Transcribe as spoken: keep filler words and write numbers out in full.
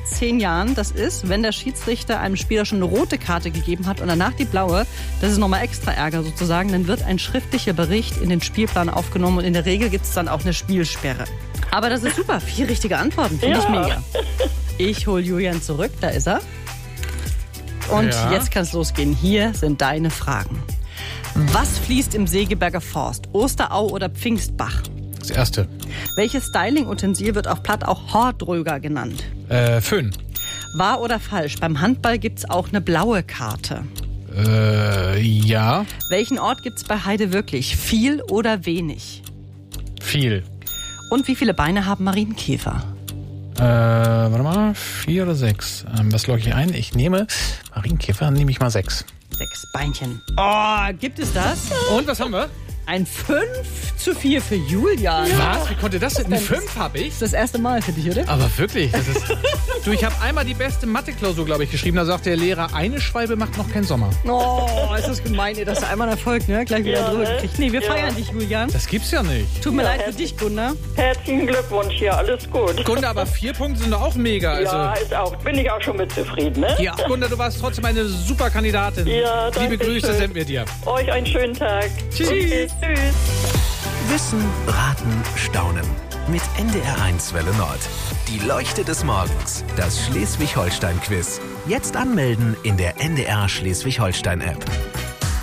zehn Jahren. Das ist, wenn der Schiedsrichter einem Spieler schon eine rote Karte gegeben hat und danach die blaue. Das ist nochmal extra Ärger sozusagen. Dann wird ein schriftlicher Bericht in den Spielplan aufgenommen und in der Regel gibt es dann auch eine Spielsperre. Aber das ist super. Vier richtige Antworten. Finde ja. ich mega. Ich hole Julian zurück. Da ist er. Und ja. jetzt kann es losgehen. Hier sind deine Fragen. Was fließt im Segeberger Forst? Osterau oder Pfingstbach? Das erste. Welches Styling-Utensil wird auf Platt auch Hordröger genannt? Äh, Föhn. Wahr oder falsch? Beim Handball gibt es auch eine blaue Karte. Äh, ja. Welchen Ort gibt es bei Heide wirklich? Viel oder wenig? Viel. Und wie viele Beine haben Marienkäfer? Äh, warte mal, vier oder sechs. Ähm, was logge ich ein? Ich nehme Marienkäfer, nehme ich mal sechs. Sechs Beinchen. Oh, gibt es das? Und was haben wir? Ein fünf zu vier für Julian. Was? Wie konnte das denn? Ein fünf habe ich? Das ist das erste Mal für dich, oder? Aber wirklich, das ist... Du, ich habe einmal die beste Mathe-Klausur, glaube ich, geschrieben. Da sagt der Lehrer, eine Schwalbe macht noch keinen Sommer. Oh, ist das gemein, ey. Das ist einmal ein Erfolg, ne? Gleich wieder Ja, drüber ne? gekriegt. Nee, wir Ja. feiern dich, Julian. Das gibt's ja nicht. Tut mir Ja, leid für dich, Gunnar. Herzlichen Glückwunsch hier, alles gut. Gunnar, aber vier Punkte sind doch auch mega. Also. Ja, ist auch, bin ich auch schon mit zufrieden, ne? Ja, Gunnar, du warst trotzdem eine super Kandidatin. Ja, danke Liebe Grüße schön. senden wir dir. Euch einen schönen Tag. Tschüss. Okay, tschüss. Wissen, raten, staunen. Mit N D R eins Welle Nord. Die Leuchte des Morgens. Das Schleswig-Holstein-Quiz. Jetzt anmelden in der N D R Schleswig-Holstein-App.